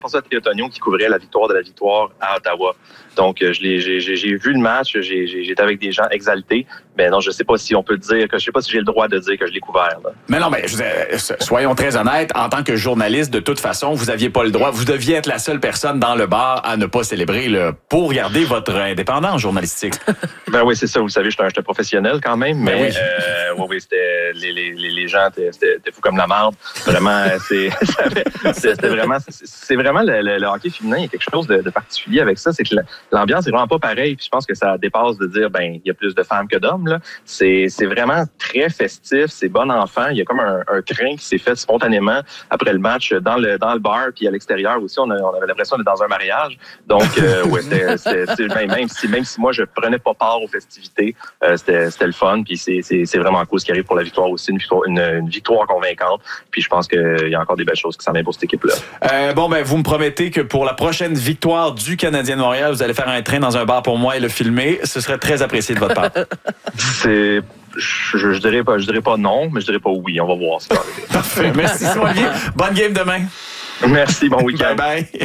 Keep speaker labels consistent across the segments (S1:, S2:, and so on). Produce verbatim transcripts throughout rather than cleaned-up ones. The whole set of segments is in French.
S1: François Théotonio qui couvrait la victoire de la victoire à Ottawa. Donc, euh, je l'ai, j'ai, j'ai, j'ai vu le match, j'ai, j'ai, j'étais avec des gens exaltés. Mais non, je sais pas si on peut dire, que je sais pas si j'ai le droit de dire que je l'ai couvert. Là.
S2: Mais non, mais je veux dire, soyons très honnêtes, en tant que journaliste, de toute façon, vous aviez pas le droit, vous deviez être la seule personne dans le bar à ne pas célébrer là, pour garder votre indépendance journalistique.
S1: Ben oui, c'est ça, vous le savez, j'étais un, j'étais professionnel quand même, mais
S2: ben oui.
S1: euh, oui, oui, c'était, les, les, les gens étaient, c'était, c'était fous comme la marde. Vraiment, c'est, c'était vraiment, c'est, c'est vraiment le, le, le hockey féminin, il y a quelque chose de, de particulier avec ça, c'est que l'ambiance est vraiment pas pareille, puis je pense que ça dépasse de dire, ben, il y a plus de femmes que d'hommes, là. C'est, c'est vraiment très festif, c'est bon enfant, il y a comme un, un train qui s'est fait spontanément après le match dans le, dans le bar, puis à l'extérieur aussi, on, a, on avait l'impression d'être dans un mariage, donc, euh, ouais, c'était, c'était, c'était même, même, si, même si moi, je prenais pas part aux festivités, euh, c'était, c'était le fun, puis c'est, c'est, c'est vraiment cool ce qui arrive pour la victoire aussi, une victoire, une, une victoire convaincante, puis je pense qu'il y a encore des belles choses qui s'en viennent pour cette équipe-là.
S2: Euh, bon, ben, vous me promettez que pour la prochaine victoire du Canadien de Montréal, vous allez faire un train dans un bar pour moi et le filmer. Ce serait très apprécié de votre part.
S1: C'est... Je, je, je dirais pas, je dirais pas non, mais je dirais pas oui. On va voir ça.
S2: Parfait. Merci, Olivier. Bonne game demain.
S1: Merci, bon week-end.
S2: Bye bye.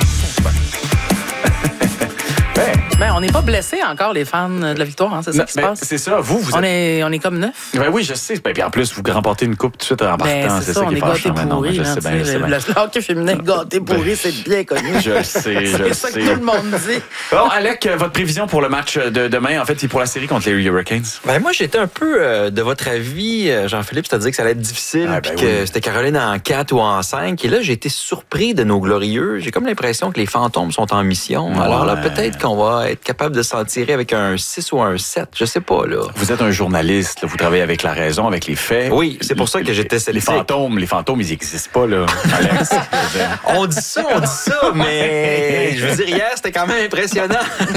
S3: Ben, on n'est pas blessés encore, les fans de la victoire, hein, c'est ça non, qui se passe?
S2: C'est ça, vous, vous
S3: on
S2: êtes...
S3: Est, on est comme neuf.
S2: Ben oui, je sais. Ben, puis en plus, vous remportez une coupe tout de suite en partant.
S3: Ben, c'est, c'est ça, ça on est gâtés pourris. Le hockey féminin gâté pourri, c'est bien connu.
S2: Je sais, je
S3: c'est
S2: sais.
S3: C'est ça que tout le monde dit.
S2: Bon, Alec, votre prévision pour le match de demain, en fait, c'est pour la série contre les Hurricanes?
S4: Ben moi, j'étais un peu euh, de votre avis, Jean-Philippe, c'est-à-dire que ça allait être difficile, ah, ben puis que oui. C'était Caroline en quatre ou en cinq. Et là, j'ai été surpris de nos glorieux. J'ai comme l'impression que les fantômes sont en mission. Ouais. Alors là, peut-être qu'on va être capable de s'en tirer avec un six ou un sept, je sais pas, là.
S2: Vous êtes un journaliste, là, vous travaillez avec la raison, avec les faits.
S4: Oui, c'est pour ça que j'étais sceptique.
S2: Les fantômes, les fantômes, ils n'existent pas, là, Alex.
S4: On dit ça, on dit ça, mais je veux dire, hier, c'était quand même impressionnant.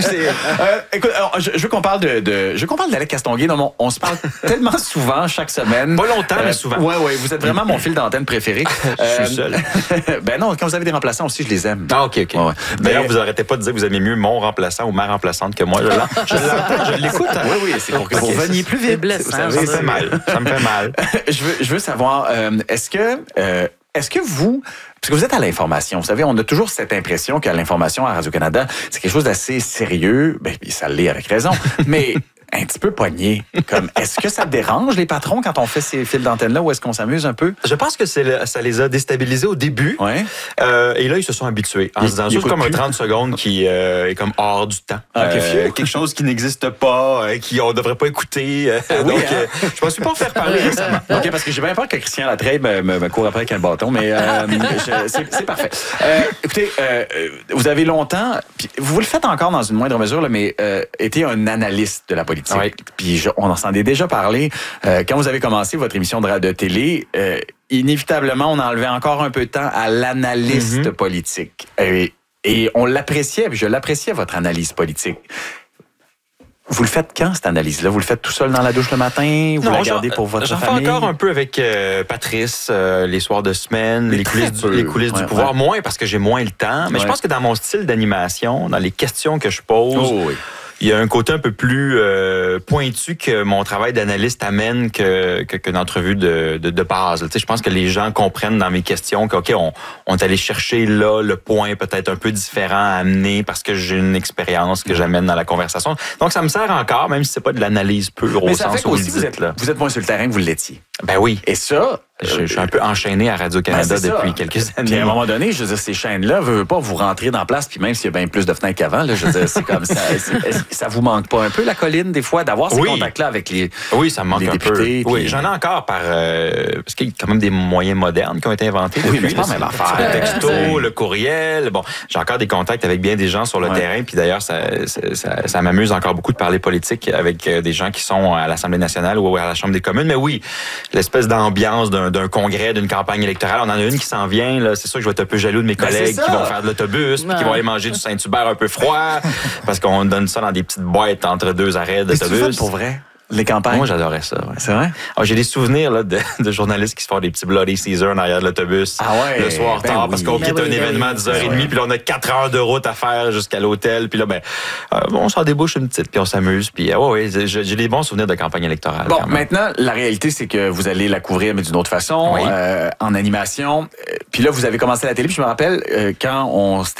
S2: euh, écoute, je, je veux qu'on parle de, de je veux qu'on parle d'Alec Castonguay. Non, on, on se parle tellement souvent, chaque semaine.
S4: Pas longtemps, euh, mais souvent.
S2: Oui, oui, vous êtes vraiment mon fil d'antenne préféré.
S4: Je suis seul.
S2: Ben non, quand vous avez des remplaçants aussi, je les aime.
S4: Ah, OK, OK. Ouais, ouais. D'ailleurs, mais... vous arrêtez pas de dire que vous aimez mieux mon remplaçant ou ma remplaçante que moi. Je l'entends, je l'écoute. Hein?
S2: Oui, oui, c'est pour que vous veniez plus vite.
S3: Blessant,
S4: ça, ça me fait mal. Ça me fait mal.
S2: je, veux, je veux savoir, euh, est-ce que, euh, est-ce que vous, parce que vous êtes à l'information, vous savez, on a toujours cette impression qu'à l'information à Radio-Canada, c'est quelque chose d'assez sérieux. Ben, ça l'est avec raison. Mais un petit peu poigné. Comme, est-ce que ça dérange les patrons quand on fait ces fils d'antenne-là ou est-ce qu'on s'amuse un peu?
S4: Je pense que c'est le, ça les a déstabilisés au début.
S2: Ouais.
S4: Euh, et là, ils se sont habitués. En se disant, c'est comme un trente secondes qui euh, est comme hors du temps.
S2: Ah,
S4: euh, quelque chose qui n'existe pas, euh, qui on devrait pas écouter. Euh, ah, donc, oui, hein? euh, je pense pas faire parler récemment.
S2: OK, parce que j'ai bien peur que Christian Latreille me, me, me court après avec un bâton, mais euh, je, c'est, c'est parfait. Euh, écoutez, euh, vous avez longtemps, puis vous le faites encore dans une moindre mesure, là, mais euh, été un analyste de la politique.
S4: Oui.
S2: Puis je, on en s'en est déjà parlé. Euh, quand vous avez commencé votre émission de, de télé, euh, inévitablement, on enlevait encore un peu de temps à l'analyste mm-hmm. politique. Et, et on l'appréciait, puis je l'appréciais, votre analyse politique. Vous le faites quand, cette analyse-là? Vous le faites tout seul dans la douche le matin? Vous non, la gardez pour votre
S4: j'en
S2: famille?
S4: J'en fais encore un peu avec euh, Patrice, euh, les soirs de semaine, les, les coulisses, du, les coulisses ouais, du pouvoir. Ouais. Moins parce que j'ai moins le temps. Mais ouais. Je pense que dans mon style d'animation, dans les questions que je pose... Oh, oui. Il y a un côté un peu plus euh, pointu que mon travail d'analyste amène que, que, que d'entrevue de, de, de base. Tu sais, je pense que les gens comprennent dans mes questions que, OK, on, on est allé chercher là le point peut-être un peu différent à amener parce que j'ai une expérience que j'amène dans la conversation. Donc, ça me sert encore, même si c'est pas de l'analyse pure au sens où vous le dites.
S2: Vous êtes, là. Vous êtes moins sur le terrain que vous l'étiez.
S4: Ben oui.
S2: Et ça...
S4: Je, je suis un peu enchaîné à Radio-Canada ben depuis quelques années.
S2: Puis à un moment donné, je veux dire, ces chaînes-là, veut pas vous rentrer dans la place, puis même s'il y a bien plus de fenêtres qu'avant, là, je veux dire, c'est comme ça. C'est, ça vous manque pas un peu, la colline, des fois, d'avoir ces oui. contacts-là avec les
S4: Oui, ça me manque
S2: les
S4: un
S2: députés,
S4: peu. Oui, j'en ai encore par... Euh, parce qu'il y a quand même des moyens modernes qui ont été inventés.
S2: Oui,
S4: depuis,
S2: mais c'est pas la même affaire.
S4: Le texto, le courriel. Bon, j'ai encore des contacts avec bien des gens sur le ouais. terrain, puis d'ailleurs, ça, ça, ça, ça m'amuse encore beaucoup de parler politique avec des gens qui sont à l'Assemblée nationale ou à la Chambre des communes. Mais oui, l'espèce d'ambiance d'un, d'un congrès, d'une campagne électorale. On en a une qui s'en vient. Là. C'est sûr que je vais être un peu jaloux de mes collègues ben qui vont faire de l'autobus, puis qui vont aller manger du Saint-Hubert un peu froid, parce qu'on donne ça dans des petites boîtes entre deux arrêts d'autobus.
S2: C'est pour vrai? les campagnes?
S4: Moi, j'adorais ça. Ouais.
S2: C'est vrai?
S4: Alors, j'ai des souvenirs là, de, de journalistes qui se font des petits Bloody Caesar en arrière de l'autobus
S2: ah ouais,
S4: le soir
S2: ben
S4: tard
S2: oui.
S4: parce qu'on quitte
S3: ben
S4: un
S3: oui,
S4: événement à
S3: ben
S4: dix heures trente, puis là, on a quatre heures de route à faire jusqu'à l'hôtel. Puis là, ben, euh, on s'en débouche une petite, puis on s'amuse. Puis, euh, ouais, ouais, j'ai, j'ai des bons souvenirs de campagne électorale.
S2: Bon, maintenant, la réalité, c'est que vous allez la couvrir, mais d'une autre façon,
S4: oui.
S2: euh, en animation. Puis là, vous avez commencé à la télé, puis je me rappelle, euh, quand on